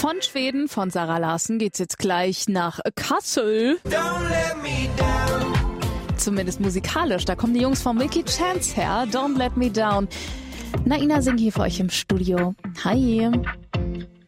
Von Schweden, von Zara Larsson, geht's jetzt gleich nach Kassel. Zumindest musikalisch. Da kommen die Jungs von Milky Chance her. Don't Let Me Down. Naina singt hier für euch im Studio. Hi.